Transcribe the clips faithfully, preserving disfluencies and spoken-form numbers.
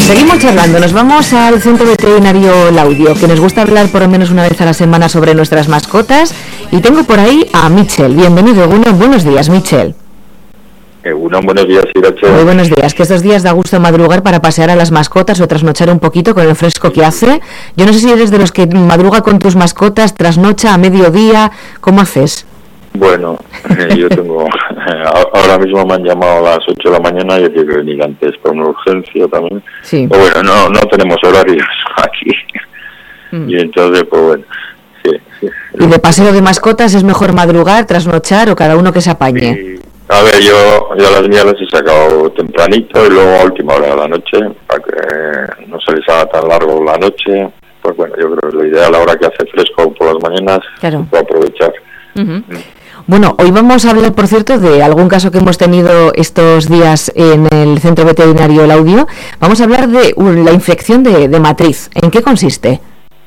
Seguimos charlando, nos vamos al Centro Veterinario Laudio, que nos gusta hablar por lo menos una vez a la semana sobre nuestras mascotas, y tengo por ahí a Michel. Bienvenido, Egunon, buenos días, Michel. Egunon, buenos días, Irache. Muy buenos días, que estos días da gusto madrugar para pasear a las mascotas o trasnochar un poquito con el fresco que hace. Yo no sé si eres de los que madruga con tus mascotas, trasnocha a mediodía, ¿cómo haces? Bueno, eh, yo tengo, ahora mismo me han llamado a las ocho de la mañana y tengo que venir antes por una urgencia también. Sí. Pero bueno, no no tenemos horarios aquí. Mm. Y entonces, pues bueno, sí, sí. ¿Y de paseo de mascotas es mejor madrugar, trasnochar o cada uno que se apañe? Y, a ver, yo, yo a las mías las he sacado tempranito y luego a última hora de la noche, para que no se les haga tan largo la noche. Pues bueno, yo creo que es lo ideal ahora que hace fresco por las mañanas, claro. Puedo aprovechar. Uh-huh. Mm. Bueno, hoy vamos a hablar, por cierto, de algún caso que hemos tenido estos días en el Centro Veterinario Laudio. Vamos a hablar de uh, la infección de, de matriz. ¿En qué consiste?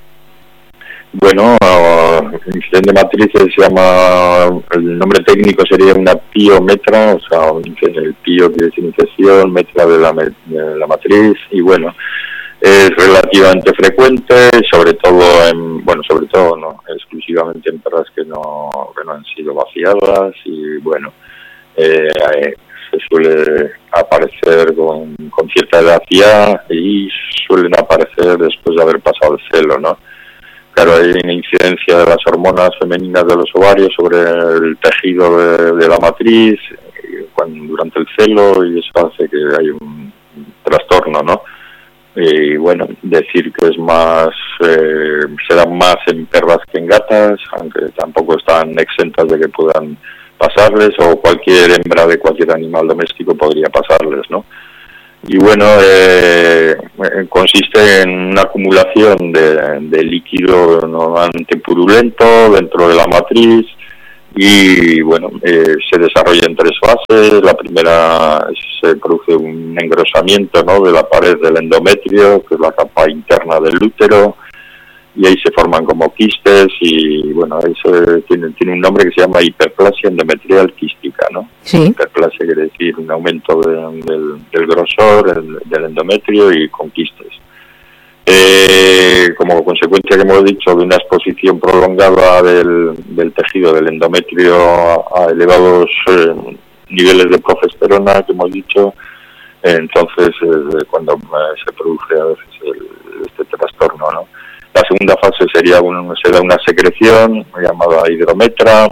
Bueno, uh, infección de matriz se llama, el nombre técnico sería una piometra, o sea, el pio quiere decir infección, metra de la, de la matriz, y bueno, es relativamente frecuente, sobre todo en, bueno, sobre todo no, exclusivamente en perras que no, que no han sido vaciadas y bueno, eh, eh, se suele aparecer con, con cierta edad ya y suelen aparecer después de haber pasado el celo, ¿no? Claro, hay una incidencia de las hormonas femeninas de los ovarios sobre el tejido de, de la matriz cuando, durante el celo y eso hace que haya un trastorno, ¿no? Y bueno, decir que es más, eh, se dan más en perras que en gatas, aunque tampoco están exentas de que puedan pasarles, o cualquier hembra de cualquier animal doméstico podría pasarles, ¿no? Y bueno, eh, consiste en una acumulación de, de líquido normalmente purulento dentro de la matriz, y bueno, eh, se desarrolla en tres fases. La primera, se produce un engrosamiento, ¿no?, de la pared del endometrio, que es la capa interna del útero, y ahí se forman como quistes, y bueno, eso tiene, tiene un nombre que se llama hiperplasia endometrial quística, ¿no? Sí. Hiperplasia quiere decir un aumento de, del, del grosor del, del endometrio y con quistes. Eh, como consecuencia, que hemos dicho, de una exposición prolongada del, del tejido del endometrio a, a elevados eh, niveles de progesterona, que hemos dicho, eh, entonces eh, cuando eh, se produce a veces el, este trastorno, ¿no? La segunda fase sería un, se da una secreción llamada hidrometra,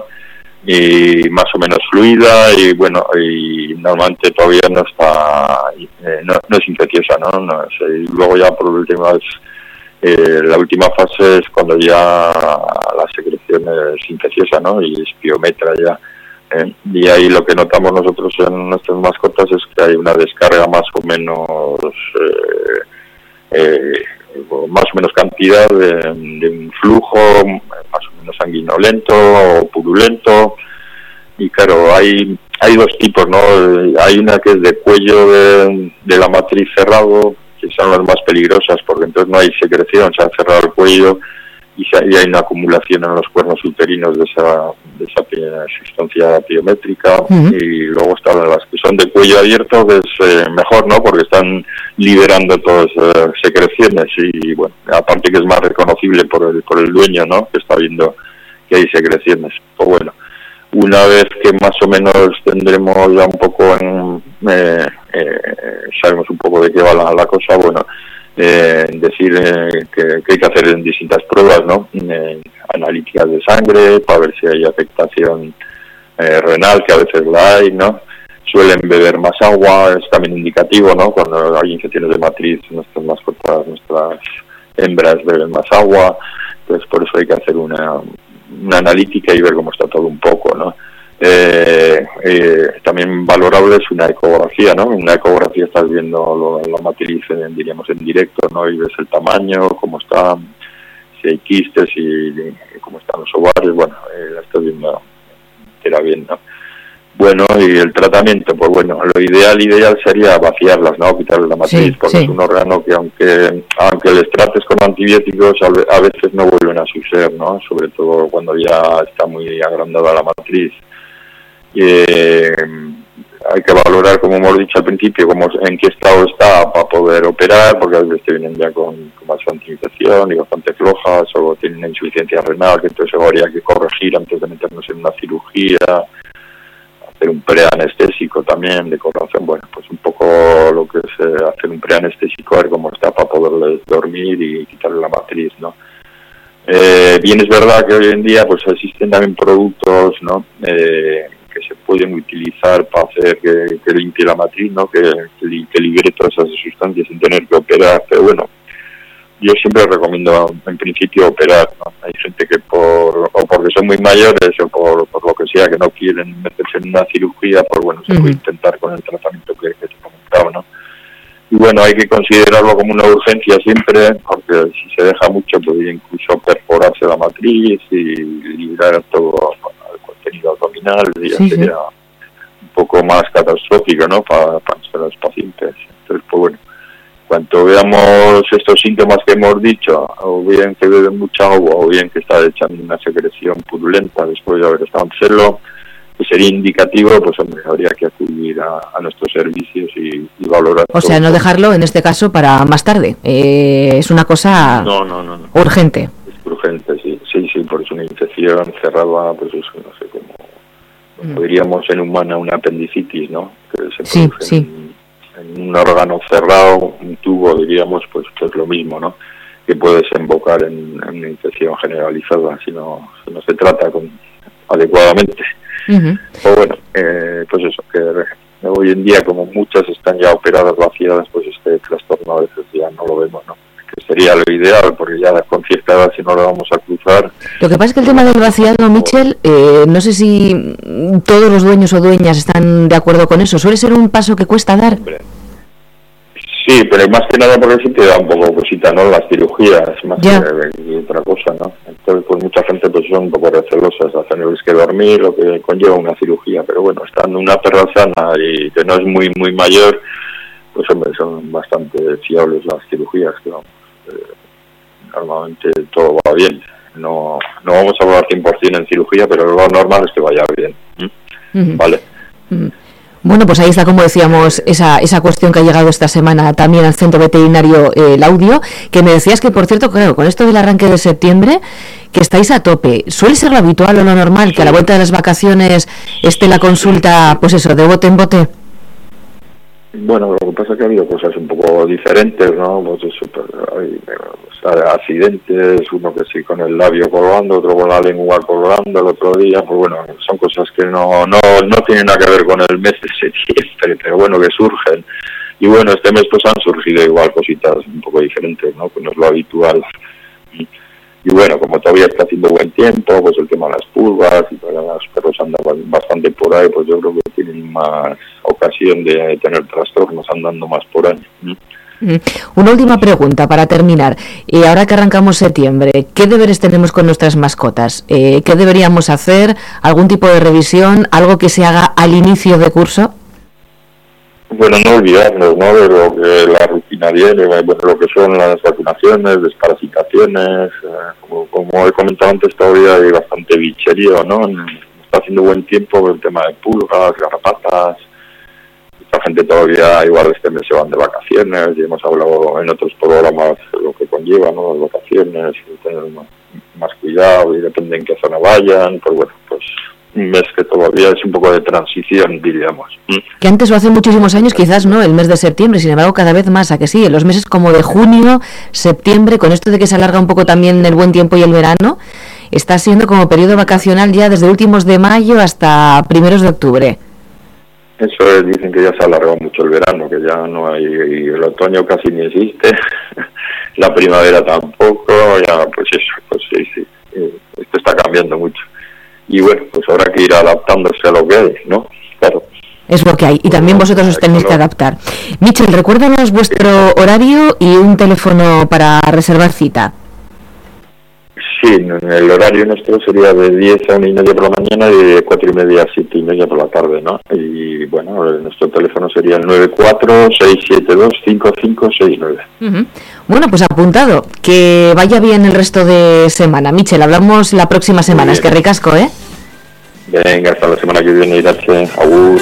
y más o menos fluida, y bueno, y normalmente todavía no está, eh, no, no es infecciosa, ¿no? no es, y luego ya por última vez, eh, la última fase es cuando ya la secreción es infecciosa, ¿no? Y es piometra ya. Eh, y ahí lo que notamos nosotros en nuestras mascotas es que hay una descarga más o menos, eh, eh, más o menos cantidad de, de un flujo más o menos sanguinolento o purulento, y claro, hay hay dos tipos, ¿no? Hay una que es de cuello de, de la matriz cerrado, que son las más peligrosas porque entonces no hay secreción, se ha cerrado el cuello y, se, y hay una acumulación en los cuernos uterinos de esa, de esa sustancia piométrica. Uh-huh. Y luego están las que son de cuello abierto, que es eh, mejor, ¿no? Porque están liberando todas esas secreciones y, bueno, aparte que es más reconocible por el, por el dueño, ¿no? Que está viendo que hay secreciones. Pues bueno, una vez que más o menos tendremos ya un poco en, eh, eh, sabemos un poco de qué va la, la cosa, bueno, eh, decir eh, que, que hay que hacer distintas pruebas, ¿no? Eh, analíticas de sangre para ver si hay afectación eh, renal, que a veces la hay, ¿no? Suelen beber más agua, es también indicativo, ¿no? Cuando hay infecciones de matriz, nuestras mascotas, nuestras hembras beben más agua, entonces por eso hay que hacer una una analítica y ver cómo está todo un poco, ¿no? Eh, eh, también valorable es una ecografía, ¿no? En una ecografía estás viendo lo, la matriz, en, diríamos, en directo, ¿no? Y ves el tamaño, cómo está, si hay quistes y, y cómo están los ovarios, bueno, eh, la estás viendo, queda bien, ¿no? Bueno, y el tratamiento, pues bueno, lo ideal, ideal sería vaciarlas, ¿no? Quitarle la matriz, sí, porque sí. Es un órgano que aunque aunque les trates con antibióticos, a veces no vuelven a su ser, ¿no? Sobre todo cuando ya está muy agrandada la matriz. Eh, hay que valorar, como hemos dicho al principio, cómo, en qué estado está para poder operar, porque a veces te vienen ya con, con bastante infección y bastante flojas, o tienen una insuficiencia renal, que entonces habría que corregir antes de meternos en una cirugía, hacer un preanestésico también de corazón. Bueno, pues un poco lo que es eh, hacer un preanestésico, a ver cómo está para poderles dormir y quitarle la matriz, ¿no? Eh, bien es verdad que hoy en día pues existen también productos, ¿no? Eh, que se pueden utilizar para hacer que, que limpie la matriz, ¿no? Que, que, que libere todas esas sustancias sin tener que operar. Pero bueno, yo siempre recomiendo en principio operar, ¿no? Hay gente que por o porque son muy mayores o por, por lo que sea que no quieren meterse en una cirugía, pues bueno, se uh-huh. puede intentar con el tratamiento que, que te comentaba, ¿no? Y bueno, hay que considerarlo como una urgencia siempre, porque si se deja mucho puede incluso perforarse la matriz y liberar todo el contenido abdominal, y ya sí, sería sí. un poco más catastrófico, ¿no?, para, para los pacientes. Entonces, pues bueno, cuando veamos estos síntomas que hemos dicho, o bien que beben mucha agua, o bien que está echando una secreción purulenta después de haber estado en celo, que sería indicativo, pues hombre, habría que acudir a, a nuestros servicios y, y valorar. O sea, no dejarlo en este caso para más tarde. Eh, es una cosa no, no, no, no. urgente. Es urgente, sí, sí, sí, por eso una infección cerrada, pues eso, no sé cómo. Mm. Podríamos en humana una apendicitis, ¿no? Que se sí, produce sí. En, en un órgano cerrado, un tubo, diríamos, pues, pues lo mismo, ¿no? Que puede desembocar en, en una infección generalizada si no, si no se trata con, adecuadamente. Uh-huh. O bueno, eh, pues eso, que hoy en día como muchas están ya operadas, vaciadas, pues este trastorno a veces ya no lo vemos, ¿no? Que sería lo ideal, porque ya con cierta edad si no lo vamos a cruzar. Lo que pasa es que el tema del vaciado, Michel, eh, no sé si todos los dueños o dueñas están de acuerdo con eso. Suele ser un paso que cuesta dar. Hombre. Sí, pero más que nada porque sí te da un poco cosita, ¿no? Las cirugías, más que, que otra cosa, ¿no? Entonces, pues mucha gente pues son un poco recelosas, hacen que dormir, lo que conlleva una cirugía, pero bueno, estando una perra sana y que no es muy, muy mayor, pues hombre, son bastante fiables las cirugías, que vamos, eh, normalmente todo va bien. No, no vamos a hablar cien por ciento en cirugía, pero lo normal es que vaya bien, ¿Mm? uh-huh. ¿Vale? Uh-huh. Bueno, pues ahí está, como decíamos, esa esa cuestión que ha llegado esta semana también al Centro Veterinario eh, Laudio, que me decías que, por cierto, claro, con esto del arranque de septiembre, que estáis a tope. ¿Suele ser lo habitual o lo normal que a la vuelta de las vacaciones esté la consulta, pues eso, de bote en bote? Bueno, lo que pasa es que ha habido cosas un poco diferentes, ¿no? Pues eso, pues, hay, pues, accidentes, uno que sí con el labio colgando, otro con la lengua colgando el otro día, pues bueno, son cosas que no no no tienen nada que ver con el mes de septiembre, pero bueno, que surgen. Y bueno, este mes pues han surgido igual cositas un poco diferentes, ¿no? Que no es lo habitual. Y, y bueno, como todavía está haciendo buen tiempo, pues el tema de las pulgas y para los perros andan bastante por ahí, pues yo creo que tienen más ocasión de tener trastornos andando más por ahí. Mm. Una última pregunta para terminar. Eh, ahora que arrancamos septiembre, ¿qué deberes tenemos con nuestras mascotas? Eh, ¿Qué deberíamos hacer? ¿Algún tipo de revisión? ¿Algo que se haga al inicio de curso? Bueno, no olvidarnos, ¿no?, de lo que la rutina viene, bueno, lo que son las vacunaciones, desparasitaciones, eh, como, como he comentado antes, todavía hay bastante bicherío, ¿no? Está haciendo buen tiempo el tema de pulgas, garrapatas. Esta gente todavía, igual este mes se van de vacaciones, y hemos hablado en otros programas de lo que conlleva, ¿no?, las vacaciones, y tener más, más cuidado, y depende en qué zona vayan, pues bueno, pues un mes que todavía es un poco de transición, diríamos. Que antes o hace muchísimos años quizás no, el mes de septiembre, sin embargo cada vez más, a que sí, en los meses como de junio, septiembre, con esto de que se alarga un poco también el buen tiempo y el verano, está siendo como periodo vacacional ya desde últimos de mayo hasta primeros de octubre. Eso es, dicen que ya se ha alargado mucho el verano, que ya no hay, el otoño casi ni existe, la primavera tampoco, ya pues eso, pues sí, sí, esto está cambiando mucho. Y bueno, pues habrá que ir adaptándose a lo que hay, ¿no? Claro. Es lo que hay, y también vosotros os tenéis que adaptar. Michel, recuérdanos vuestro horario y un teléfono para reservar cita. Sí, el horario nuestro sería de diez a una y media por la mañana y de cuatro y media a siete y media por la tarde, ¿no? Y bueno, nuestro teléfono sería el nueve cuatro seis siete dos cinco cinco seis nueve. Uh-huh. Bueno, pues apuntado. Que vaya bien el resto de semana. Michel, hablamos la próxima semana. Es que ricasco, ¿eh? Venga, hasta la semana que viene, gracias. Agur.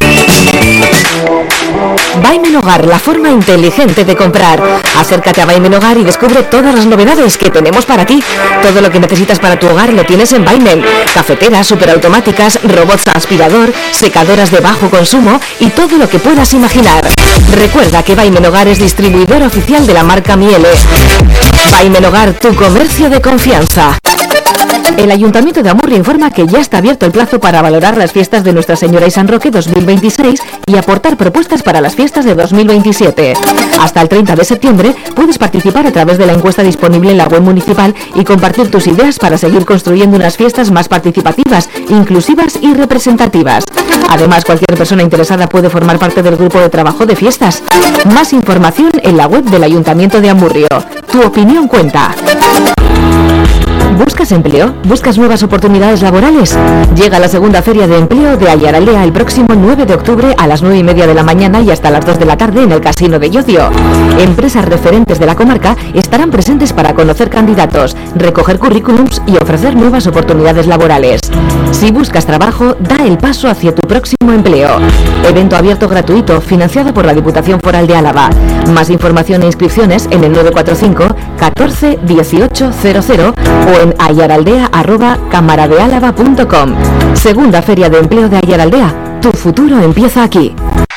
Vaimen Hogar, la forma inteligente de comprar. Acércate a Vaimen Hogar y descubre todas las novedades que tenemos para ti. Todo lo que necesitas para tu hogar lo tienes en Vaimen. Cafeteras superautomáticas, robots aspirador, secadoras de bajo consumo y todo lo que puedas imaginar. Recuerda que Vaimen Hogar es distribuidor oficial de la marca Miele. Vaimen Hogar, tu comercio de confianza. El Ayuntamiento de Amurrio informa que ya está abierto el plazo para valorar las fiestas de Nuestra Señora y San Roque dos mil veintiséis y aportar propuestas para las fiestas de dos mil veintisiete. Hasta el treinta de septiembre puedes participar a través de la encuesta disponible en la web municipal y compartir tus ideas para seguir construyendo unas fiestas más participativas, inclusivas y representativas. Además, cualquier persona interesada puede formar parte del grupo de trabajo de fiestas. Más información en la web del Ayuntamiento de Amurrio. Tu opinión cuenta. ¿Buscas empleo? ¿Buscas nuevas oportunidades laborales? Llega la segunda Feria de Empleo de Ayaraldea el próximo nueve de octubre a las nueve y media de la mañana y hasta las dos de la tarde en el Casino de Llodio. Empresas referentes de la comarca estarán presentes para conocer candidatos, recoger currículums y ofrecer nuevas oportunidades laborales. Si buscas trabajo, da el paso hacia tu próximo empleo. Evento abierto gratuito, financiado por la Diputación Foral de Álava. Más información e inscripciones en el nueve cuatro cinco catorce dieciocho cero cero o en ayaraldea arroba camaradealava punto com. Segunda Feria de Empleo de Ayaraldea. Tu futuro empieza aquí.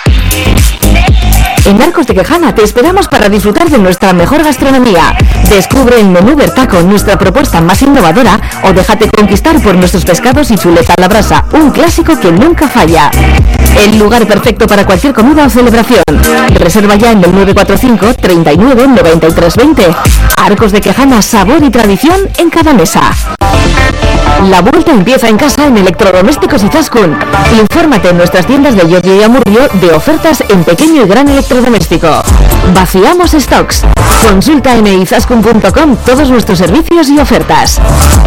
En Arcos de Quejana te esperamos para disfrutar de nuestra mejor gastronomía. Descubre el menú Bertaco, nuestra propuesta más innovadora, o déjate conquistar por nuestros pescados y chuleta a la brasa, un clásico que nunca falla. El lugar perfecto para cualquier comida o celebración. Reserva ya en el nueve cuatro cinco treinta y nueve noventa y tres veinte. Arcos de Quejana, sabor y tradición en cada mesa. La vuelta empieza en casa en Electrodomésticos Izaskun. Infórmate en nuestras tiendas de Llodio y Amurrio de ofertas en pequeño y gran electrodoméstico. Vaciamos stocks. Consulta en izaskun punto com todos nuestros servicios y ofertas.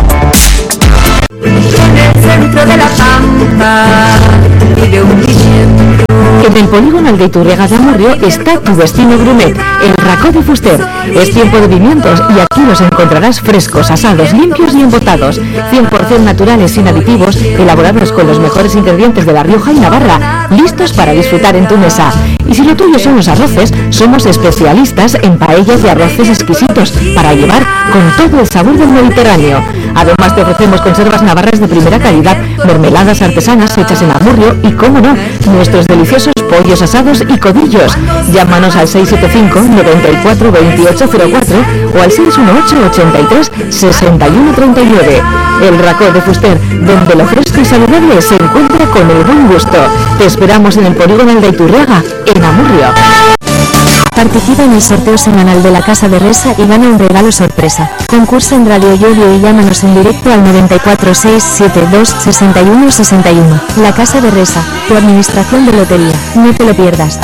En el centro de la pampa y de un viento. En el polígono Aldeiturriaga de Amurrio está tu destino gourmet, el Racó de Fuster. Es tiempo de pimientos y aquí los encontrarás frescos, asados, limpios y embotados, cien por ciento naturales, sin aditivos, elaborados con los mejores ingredientes de La Rioja y Navarra, listos para disfrutar en tu mesa. Y si lo tuyo son los arroces, somos especialistas en paellas de arroces exquisitos para llevar con todo el sabor del Mediterráneo. Además te ofrecemos conservas navarras de primera calidad, mermeladas artesanas hechas en Amurrio y, cómo no, nuestros deliciosos pollos asados y codillos. Llámanos al seis siete cinco noventa y cuatro veintiocho cero cuatro o al seis uno ocho ochenta y tres sesenta y uno treinta y nueve. El Racó de Fuster, donde lo fresco y saludable se encuentra con el buen gusto. Te esperamos en el polígono Aldeiturriaga, en Amurrio. Participa en el sorteo semanal de la Casa de Resa y gana un regalo sorpresa. Concursa en Radio Llodio y llámanos en directo al noventa y cuatro seis setenta y dos sesenta y uno sesenta y uno. La Casa de Resa, tu administración de lotería. No te lo pierdas.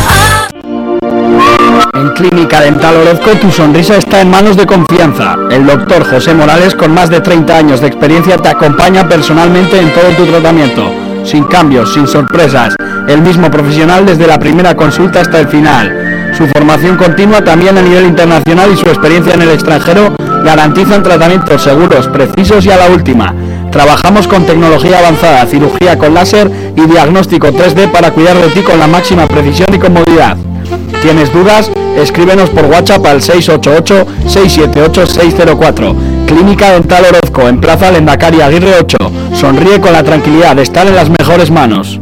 En Clínica Dental Orozco tu sonrisa está en manos de confianza. El doctor José Morales, con más de treinta años de experiencia, te acompaña personalmente en todo tu tratamiento. Sin cambios, sin sorpresas. El mismo profesional desde la primera consulta hasta el final. Su formación continua también a nivel internacional y su experiencia en el extranjero garantizan tratamientos seguros, precisos y a la última. Trabajamos con tecnología avanzada, cirugía con láser y diagnóstico tres D para cuidar de ti con la máxima precisión y comodidad. ¿Tienes dudas? Escríbenos por WhatsApp al seis ocho ocho seis siete ocho seis cero cuatro. Clínica Dental Orozco, en Plaza Lendakari Aguirre ocho. Sonríe con la tranquilidad de estar en las mejores manos.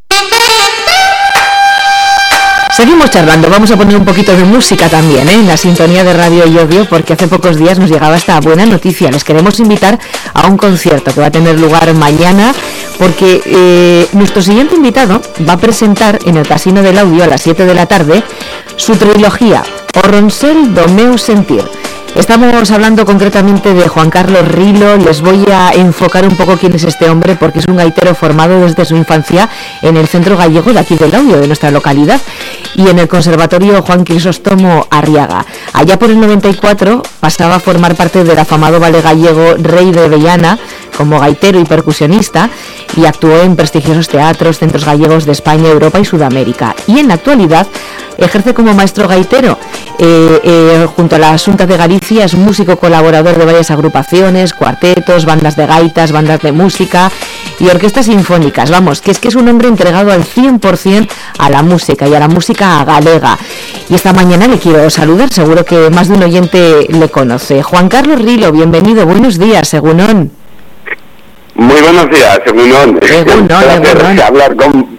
Seguimos charlando, vamos a poner un poquito de música también, ¿eh? En la sintonía de Radio Llodio, porque hace pocos días nos llegaba esta buena noticia. Les queremos invitar a un concierto que va a tener lugar mañana, porque eh, nuestro siguiente invitado va a presentar en el Casino del Audio a las siete de la tarde su trilogía, O Ronsel do meu sentir. Estamos hablando concretamente de Juan Carlos Rilo. Les voy a enfocar un poco quién es este hombre, porque es un gaitero formado desde su infancia en el Centro Gallego de aquí del Audio, de nuestra localidad, y en el Conservatorio Juan Crisóstomo Arriaga. Allá por el noventa y cuatro pasaba a formar parte del afamado ballet gallego Rey de Vellana como gaitero y percusionista, y actuó en prestigiosos teatros, centros gallegos de España, Europa y Sudamérica. Y en la actualidad ejerce como maestro gaitero eh, eh, junto a la Xunta de Galicia. Es músico colaborador de varias agrupaciones, cuartetos, bandas de gaitas, bandas de música, y orquestas sinfónicas. Vamos, que es que es un hombre entregado al cien por ciento a la música y a la música galega. Y esta mañana le quiero saludar, seguro que más de un oyente le conoce. Juan Carlos Rilo, bienvenido, buenos días, Egunon. Muy buenos días, Egunon. Egunon, Egunon. Hablar con...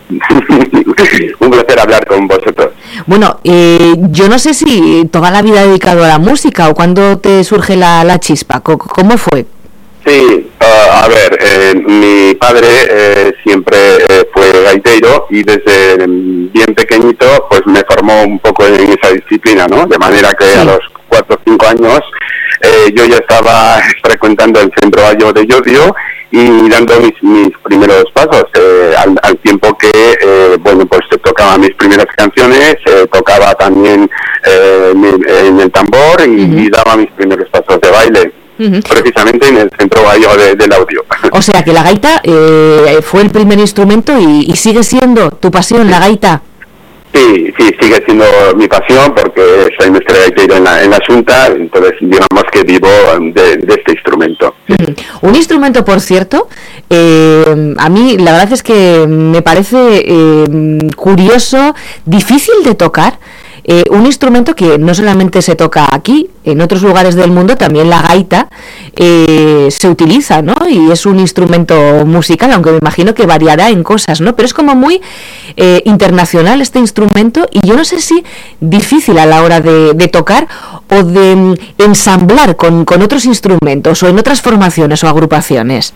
un placer hablar con vosotros. Bueno, eh, yo no sé si toda la vida dedicado a la música o cuando te surge la, la chispa, ¿cómo fue? Sí, uh, a ver, eh, mi padre eh, siempre eh, fue gaitero y desde bien pequeñito pues me formó un poco en esa disciplina, ¿no? De manera que sí. A los cuatro o cinco años eh, yo ya estaba frecuentando el Centro Gallo de Llodio y dando mis, mis primeros pasos, eh, al, al tiempo que, eh, bueno, pues tocaba mis primeras canciones, eh, tocaba también eh, en el tambor y, uh-huh. y daba mis primeros pasos de baile. Uh-huh. Precisamente en el Centro Gallo de, del Audio. O sea que la gaita eh, fue el primer instrumento y, y sigue siendo tu pasión, la gaita. Sí, sí, sigue siendo mi pasión porque soy maestro gaitero en la, en la Xunta, entonces digamos que vivo de, de este instrumento. Uh-huh. Un instrumento, por cierto, eh, a mí la verdad es que me parece eh, curioso, difícil de tocar. Eh, un instrumento que no solamente se toca aquí, en otros lugares del mundo también la gaita eh, se utiliza, ¿no? Y es un instrumento musical, aunque me imagino que variará en cosas, ¿no? Pero es como muy eh, internacional este instrumento y yo no sé si difícil a la hora de, de tocar o de mm, ensamblar con, con otros instrumentos o en otras formaciones o agrupaciones.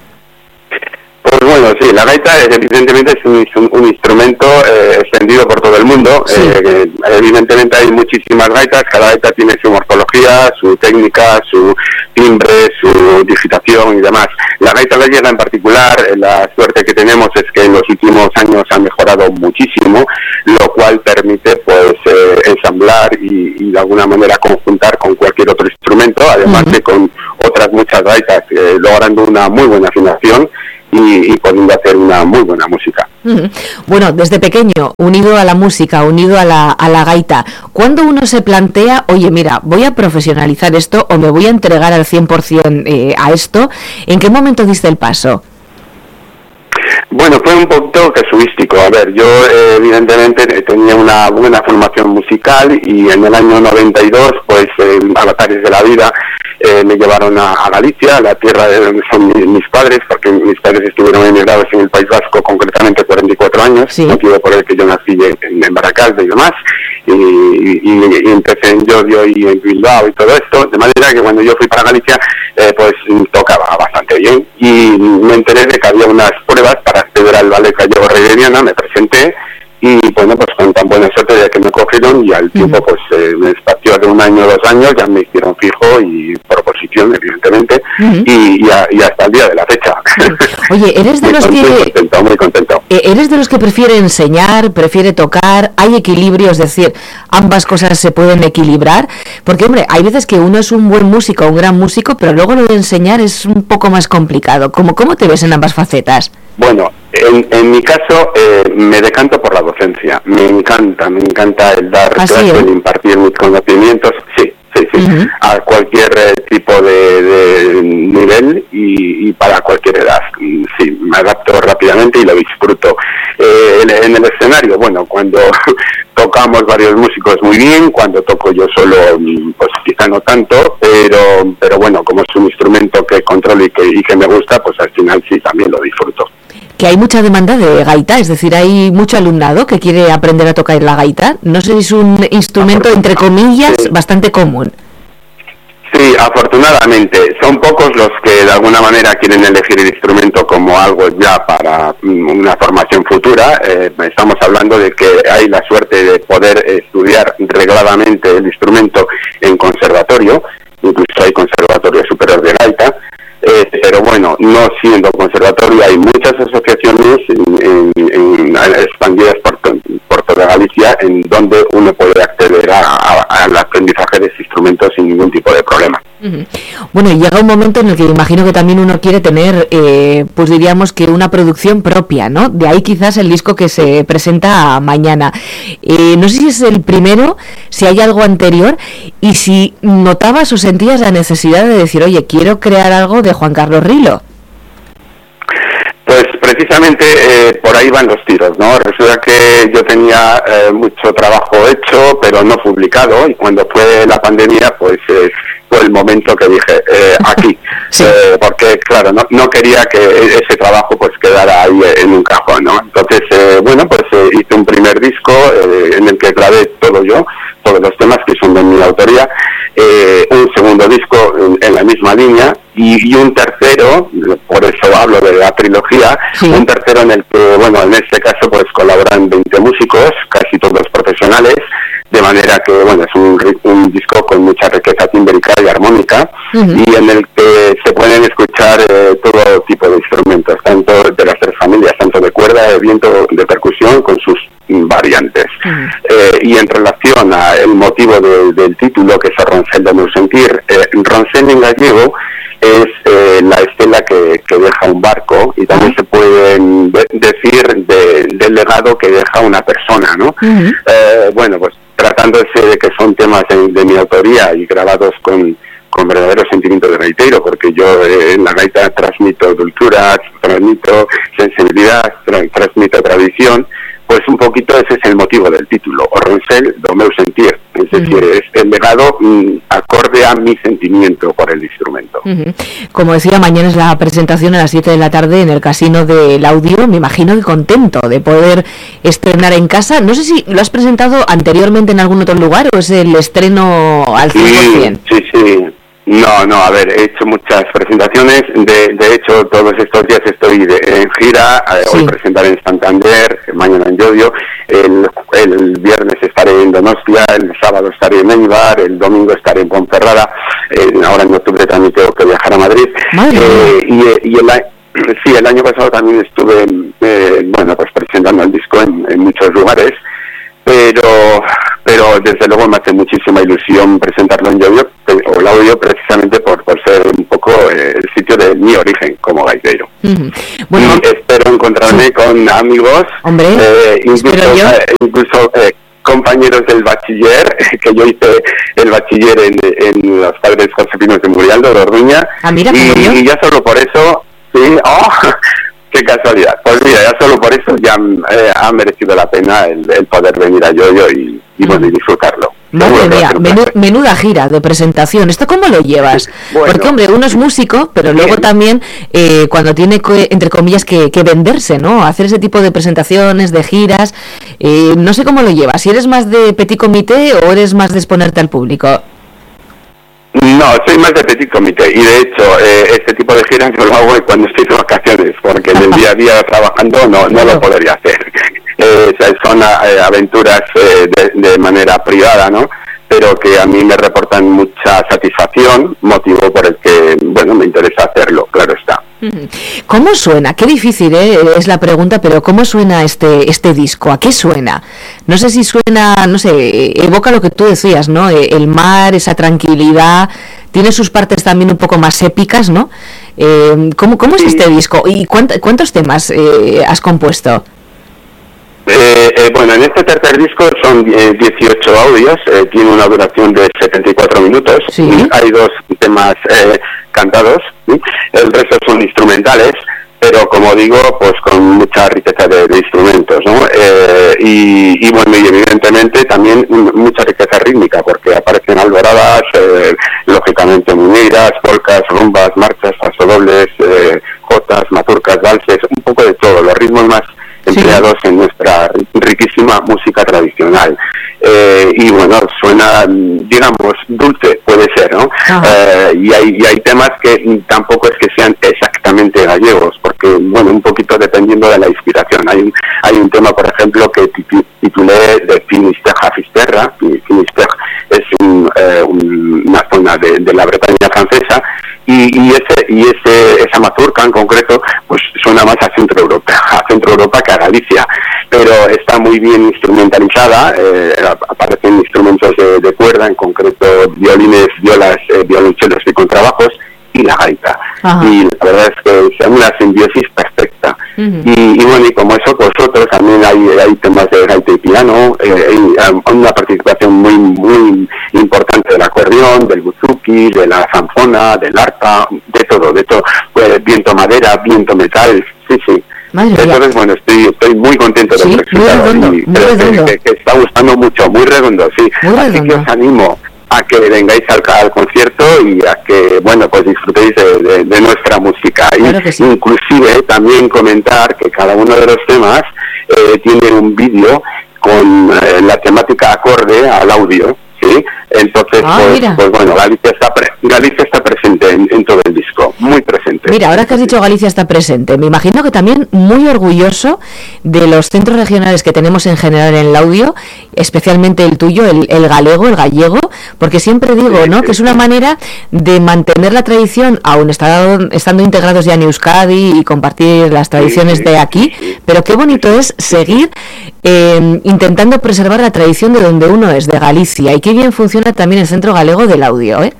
Pues bueno, sí, la gaita evidentemente es un, un, un instrumento eh, extendido por todo el mundo. Sí. Eh, evidentemente hay muchísimas gaitas, cada gaita tiene su morfología, su técnica, su timbre, su digitación y demás. La gaita gallega en particular, eh, la suerte que tenemos es que en los últimos años ha mejorado muchísimo, lo cual permite pues eh, ensamblar y, y de alguna manera conjuntar con cualquier otro instrumento, además uh-huh. de con otras muchas gaitas, eh, logrando una muy buena afinación. Y, y pudiendo hacer una muy buena música. Uh-huh. Bueno, desde pequeño, unido a la música, unido a la, a la gaita, ¿cuándo uno se plantea, oye, mira, voy a profesionalizar esto o me voy a entregar al cien por ciento eh, a esto? ¿En qué momento diste el paso? Bueno, fue un poquito casuístico. A ver, yo eh, evidentemente tenía una buena formación musical y en el año noventa y dos, pues, eh, avatares de la vida, eh, me llevaron a, a Galicia, a la tierra de donde son mis, mis padres, porque mis padres estuvieron emigrados en el País Vasco, concretamente cuarenta y cuatro años, sí. motivo por el que yo nací en, en Baracaldo y demás, y, y, y empecé en Llodio y en Bilbao y todo esto, de manera que cuando yo fui para Galicia, eh, pues tocaba bastante bien, y me enteré de que había unas pruebas para acceder al Ballet Gallego Rey de Viana, me presenté, y bueno, pues con tan buena suerte ya que me cogieron y al tiempo pues eh, me espació de un año o dos años, ya me hicieron fijo y por oposición evidentemente uh-huh. y, y, a, y hasta el día de la fecha. Oye, eres de los que... Muy contento, muy contento. ¿Eres de los que prefiere enseñar, prefiere tocar? ¿Hay equilibrio? Es decir, ambas cosas se pueden equilibrar, porque hombre, hay veces que uno es un buen músico, un gran músico, pero luego lo de enseñar es un poco más complicado. ¿Cómo, cómo te ves en ambas facetas? Bueno, en, en mi caso eh, me decanto por la docencia. Me encanta, me encanta el dar ¿Ah, clases, sí, eh? el impartir mis conocimientos. Sí, sí, sí. Uh-huh. A cualquier eh, tipo de, de nivel y, y para cualquier edad. Sí, me adapto rápidamente y lo disfruto. Eh, en, en el escenario, bueno, cuando tocamos varios músicos muy bien, cuando toco yo solo, pues quizá no tanto, pero pero bueno, como es un instrumento que controlo y que, y que me gusta, pues al final sí, también lo disfruto. Que hay mucha demanda de gaita, es decir, hay mucho alumnado que quiere aprender a tocar la gaita. No sé si es un instrumento, entre comillas, sí. bastante común. Sí, afortunadamente. Son pocos los que de alguna manera quieren elegir el instrumento como algo ya para una formación futura. Eh, estamos hablando de que hay la suerte de poder estudiar regladamente el instrumento en conservatorio, incluso hay conservatorio superior de gaita. Eh, pero bueno, no siendo conservatorio, hay muchas asociaciones en, en, en, expandidas por, por toda Galicia en donde uno puede acceder a, a, al aprendizaje de este instrumento sin ningún tipo de problema. Uh-huh. Bueno, y llega un momento en el que imagino que también uno quiere tener, eh, pues diríamos que una producción propia, ¿no? De ahí quizás el disco que se presenta mañana. Eh, no sé si es el primero, si hay algo anterior, y si notabas o sentías la necesidad de decir, oye, quiero crear algo de Juan Carlos Rilo. Pues precisamente eh, por ahí van los tiros, ¿no? Resulta que yo tenía eh, mucho trabajo hecho, pero no publicado, y cuando fue la pandemia, pues eh, fue el momento que dije, eh, aquí, sí. eh, porque claro, no, no quería que ese trabajo pues quedara ahí en un cajón, ¿no? Entonces, eh, bueno, pues eh, hice un primer disco eh, en el que grabé todo yo, todos los temas que son de mi autoría, eh, un segundo disco en, en la misma línea, y, y un tercero, por eso hablo de la trilogía, sí. un tercero en el que, bueno, en este caso pues colaboran veinte músicos, casi todos profesionales, de manera que, bueno, es un, un disco con mucha riqueza tímbrica y armónica, uh-huh. y en el que se pueden escuchar eh, todo tipo de instrumentos, tanto de las tres familias, tanto de cuerda, de viento, de percusión, con sus variantes. Uh-huh. Eh, y en relación al motivo de, del título, que es Roncel do meu sentir, eh, Roncel en gallego es eh, la estela que, que deja un barco, y también se puede de, decir de, del legado que deja una persona, ¿no? Uh-huh. Eh, bueno, pues tratándose de que son temas de, de mi autoría y grabados con, con verdadero sentimiento de gaitero, porque yo eh, en la gaita transmito dulzura, transmito sensibilidad, tra- transmito tradición, pues un poquito ese es el motivo del título, o Roncel do meu sentir, es decir, uh-huh. es el legado mm, acorde a mi sentimiento por el instrumento. Uh-huh. Como decía, mañana es la presentación a las siete de la tarde en el Casino del Audio. Me imagino que contento de poder estrenar en casa. No sé si lo has presentado anteriormente en algún otro lugar o es el estreno al cien por ciento. Sí, sí, sí. No, no, a ver, he hecho muchas presentaciones, de, de hecho todos estos días estoy de, en gira, sí. Hoy presentaré en Santander, mañana en Llodio, el, el viernes estaré en Donostia, el sábado estaré en Eibar, el domingo estaré en Ponferrada, eh, ahora en octubre también tengo que viajar a Madrid, eh, y, y el sí, el año pasado también estuve, eh, bueno, pues presentando el disco en, en muchos lugares, pero pero desde luego me hace muchísima ilusión presentarlo en Llodio, o el audio, precisamente por, por ser un poco eh, el sitio de mi origen como gaitero. Uh-huh. Bueno, y espero encontrarme sí. con amigos, eh, incluso, eh, incluso eh, compañeros del bachiller, que yo hice el bachiller en, en los Padres Josefinos de Murialdo, de Orduña, ah, mira, y, y ya solo por eso, sí, oh, qué casualidad. Pues mira, ya solo por eso ya eh, ha merecido la pena el, el poder venir a Yoyo y, y, mm. bueno, y disfrutarlo. Madre mía, menú, menuda gira de presentación. ¿Esto cómo lo llevas? Bueno, porque, hombre, uno es músico, pero luego bien. también eh, cuando tiene, entre comillas, que, que venderse, ¿no? Hacer ese tipo de presentaciones, de giras. Eh, no sé cómo lo llevas. Si eres más de petit comité o eres más de exponerte al público. No, soy más de petit comité, y de hecho eh, este tipo de giras yo lo hago cuando estoy de vacaciones, porque en el día a día trabajando no, no lo podría hacer. Eh, son eh, aventuras eh, de, de manera privada, ¿no? Pero que a mí me reportan mucha satisfacción, motivo por el que, bueno, me interesa hacerlo, claro está. ¿Cómo suena? Qué difícil, ¿eh? Es la pregunta, pero ¿cómo suena este este disco? ¿A qué suena? No sé si suena, no sé, evoca lo que tú decías, ¿no? El mar, esa tranquilidad, tiene sus partes también un poco más épicas, ¿no? Eh, ¿Cómo, cómo es sí. este disco? ¿Y cuánt, cuántos temas eh, has compuesto? Eh, eh, bueno, en este tercer disco son eh, dieciocho audios, eh, tiene una duración de setenta y cuatro minutos, ¿sí? Hay dos temas eh, cantados, ¿sí? El resto son instrumentales, pero como digo, pues con mucha riqueza de, de instrumentos, ¿no? Eh, y, y bueno, y evidentemente también mucha riqueza rítmica, porque aparecen alboradas, eh, lógicamente muñeiras, polcas, rumbas, marchas, pasodobles, eh, jotas, mazurcas, valses, un poco de todo, los ritmos más empleados sí. en nuestra riquísima música tradicional. Eh, y bueno, suena, digamos, dulce, puede ser, ¿no? Eh, y, hay, y hay temas que tampoco es que sean exactamente gallegos, porque, bueno, un poquito dependiendo de la inspiración. Hay un, hay un tema, por ejemplo, que titulé de Finisterre a Fisterra. Finisterre es un, eh, un, una zona de, de la Bretaña francesa, y, y ese y ese esa mazurca en concreto pues suena más a Centro Europa, a Centro Europa que a Galicia, pero está muy bien instrumentalizada, eh, aparecen instrumentos de, de cuerda, en concreto violines, violas, eh, violonchelos y contrabajos, y la gaita. Ajá. Y la verdad es que es una simbiosis perfecta. Uh-huh. y, y bueno, y como eso, vosotros también hay, hay temas de gaita y piano, eh, hay una participación muy muy importante del acordeón, del buzuki, de la zanfona, del arpa, de todo, de todo, pues, viento madera, viento metal, sí, sí. Madre Entonces, mía. bueno, estoy estoy muy contento del Sí, resultado. muy redondo, y muy creo que- redondo. Que, que está gustando mucho, muy redondo, sí. Muy Así redondo. que os animo a que vengáis al, al concierto y a que, bueno, pues disfrutéis de, de- de nuestra música. Claro y que sí. inclusive también comentar que cada uno de los temas eh, tiene un vídeo con eh, la temática acorde al audio, ¿sí? Entonces, Ah, pues, mira. pues bueno, Galicia está, pre- Galicia está presente en, en todo el disco, muy presente. Mira, ahora que has dicho Galicia está presente, me imagino que también muy orgulloso de los centros regionales que tenemos en general en el audio, especialmente el tuyo, el, el galego, el gallego, porque siempre digo, ¿no?, que es una manera de mantener la tradición, aun estando, estando integrados ya en Euskadi y compartir las tradiciones sí, de aquí, sí. pero qué bonito es seguir eh, intentando preservar la tradición de donde uno es, de Galicia, y qué bien funciona también el Centro Galego del Audio, ¿eh?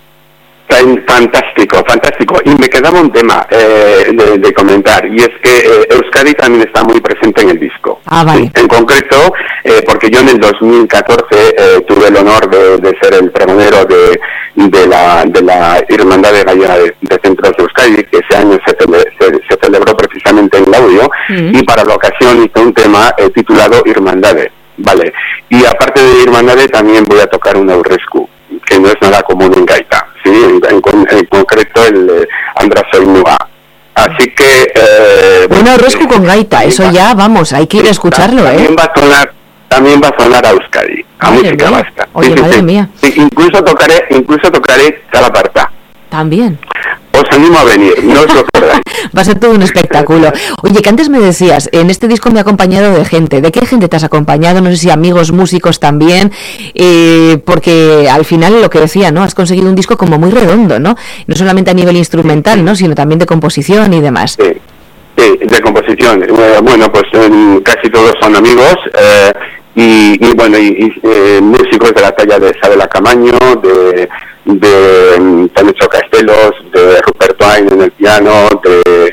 Fan- Fantástico, fantástico. Y me quedaba un tema eh, de, de comentar, y es que eh, Euskadi también está muy presente en el disco. Ah, vale. Sí, en concreto, eh, porque yo en el dos mil catorce eh, tuve el honor de, de ser el pregonero de, de, la, de la Hermandad de Gallega de, de Centros de Euskadi, que ese año se, cele- se, se celebró precisamente en el audio, Mm. y para la ocasión hice un tema eh, titulado Irmandade. Vale. Y aparte de Irmandade, también voy a tocar un Aurrescu, que no es nada común en gaita, ¿sí? En, en con- en concreto el eh, Andrasoinua. Así que... Eh, Bueno, Roscu con gaita, eso va- ya, vamos, hay que ir a escucharlo, también ¿eh? va a sonar, también va a sonar a Euskadi, a Madre música mía. vasca. Oye, madre mía. Sí, incluso tocaré, incluso tocaré Calaparta. También. Os animo a venir, no os lo perdáis. Va a ser todo un espectáculo. Oye, que antes me decías, en este disco me ha acompañado de gente. ¿De qué gente te has acompañado? No sé si amigos, músicos también, eh, porque al final lo que decía, ¿no? Has conseguido un disco como muy redondo, ¿no? No solamente a nivel instrumental, ¿no? Sino también de composición y demás. Sí, sí, de composición. Eh, Bueno, pues eh, casi todos son amigos eh, y, y bueno, y, y, eh, músicos de la talla de Isabela Camaño, de de um, Tanecho Castelos, de Ruperto Ain en el piano, de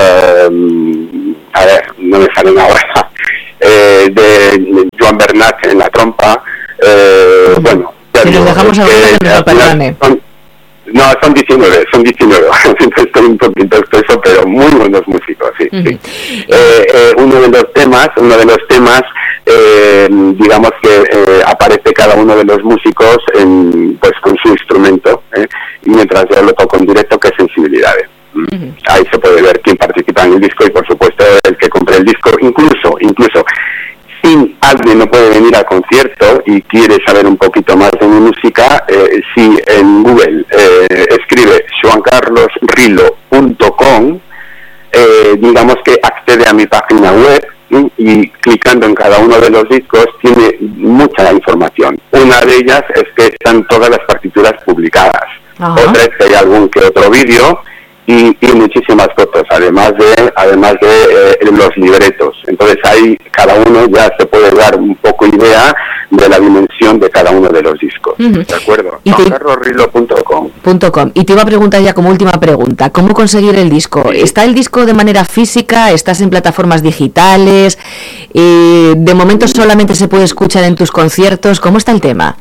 um, a ver, no me salen ahora, eh, de Joan Bernat en la trompa, eh, Ujú. bueno, ya Si nos digo, dejamos es alguno, que nos lo al final perdone. son- no, son diecinueve, son diecinueve, estoy un poquito expreso, pero muy buenos músicos, sí, Ujú. sí. Eh, eh, uno de los temas, uno de los temas, eh, digamos que eh, aparece cada uno de los músicos en, pues con su instrumento, ¿eh? Y mientras yo lo toco en directo, que es Sensibilidades. ¿Mm? Ujú. Ahí se puede ver quién participa en el disco y por supuesto el que compre el disco, incluso, incluso si alguien no puede venir al concierto y quiere saber un poquito más de mi música, eh, si en Google eh, escribe juan carlos rilo punto com, eh, digamos que accede a mi página web, ¿sí? Y clicando en cada uno de los discos tiene mucha información. Una de ellas es que están todas las partituras publicadas. Ajá. Otra es que hay algún que otro vídeo y, y muchísimas fotos, además de además de eh, los libretos. Entonces ahí cada uno ya se puede dar un poco idea de la dimensión de cada uno de los discos. Ujú. ¿De acuerdo? Y te- juan carlos rilo punto com. Punto com. Y te iba a preguntar ya como última pregunta, ¿cómo conseguir el disco? Sí. ¿Está el disco de manera física? ¿Estás en plataformas digitales? Eh, ¿De momento solamente se puede escuchar en tus conciertos? ¿Cómo está el tema?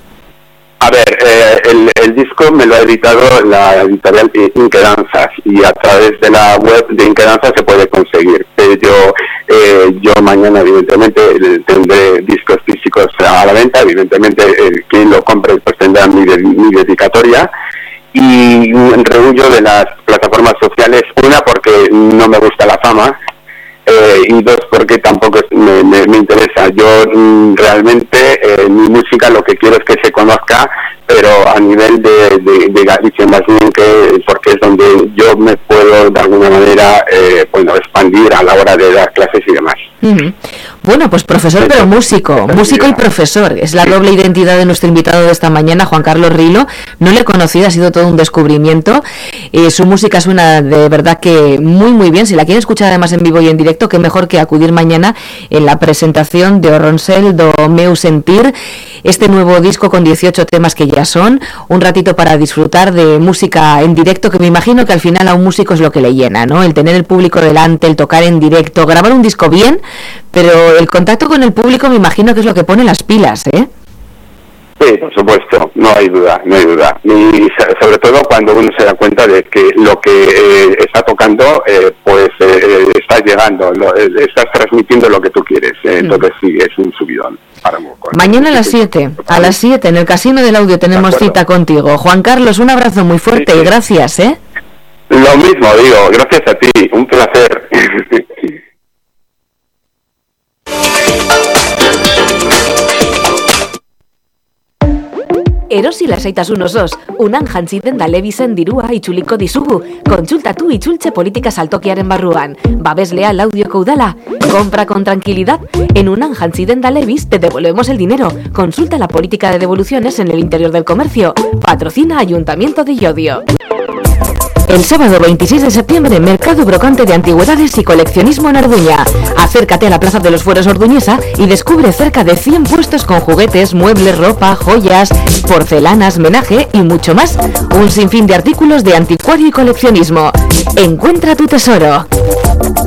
A ver, eh, el, el disco me lo ha editado la editorial Inquedanzas y a través de la web de Inquedanzas se puede conseguir. Pero eh, yo mañana evidentemente eh, tendré discos físicos a la venta, evidentemente eh, quien lo compre pues tendrá mi, de- mi dedicatoria. Y un rehuyo de las plataformas sociales, una porque no me gusta la fama, eh, y dos porque tampoco es- me, me, me interesa. Yo mm, realmente eh, mi música lo que quiero es que se conozca, pero a nivel de, de, de Galicia más bien, que porque es donde yo me puedo de alguna manera eh, bueno expandir a la hora de dar clases y demás. Ujú. Bueno, pues profesor, Sí, pero sí. músico, músico y profesor. Es la doble identidad de nuestro invitado de esta mañana, Juan Carlos Rilo. No le he conocido, ha sido todo un descubrimiento. Eh, su música suena de verdad que muy, muy bien. Si la quiere escuchar además en vivo y en directo, qué mejor que acudir mañana en la presentación de Orronsel do Meu Sentir, este nuevo disco con dieciocho temas que ya son, un ratito para disfrutar de música en directo, que me imagino que al final a un músico es lo que le llena, ¿no? El tener el público delante, el tocar en directo, grabar un disco bien, pero el contacto con el público me imagino que es lo que pone las pilas, ¿eh? Sí, por supuesto, no hay duda, no hay duda. Y sobre todo cuando uno se da cuenta de que lo que eh, está tocando, eh, pues eh, está llegando, lo, eh, estás transmitiendo lo que tú quieres. Eh, entonces sí, es un subidón. Para Mañana a las siete, a las siete en el Casino del Audio tenemos cita contigo. Juan Carlos, un abrazo muy fuerte sí, sí. y gracias, ¿eh? Lo mismo digo, gracias a ti, un placer. Erosi lasaitasun osoz, unan jantziten da lebisen dirua itxuliko dizugu. Kontsultatu itzultze politika saltokiaren barruan. Babeslea Laudioko udala. Compra con tranquilidad. En unan jantziten da lebis te devolvemos el dinero. Consulta la política de devoluciones en el interior del comercio. Patrocina Ayuntamiento de Llodio. El sábado veintiséis de septiembre, Mercado Brocante de Antigüedades y Coleccionismo en Orduña. Acércate a la Plaza de los Fueros Orduñesa y descubre cerca de cien puestos con juguetes, muebles, ropa, joyas, porcelanas, menaje y mucho más. Un sinfín de artículos de anticuario y coleccionismo. Encuentra tu tesoro.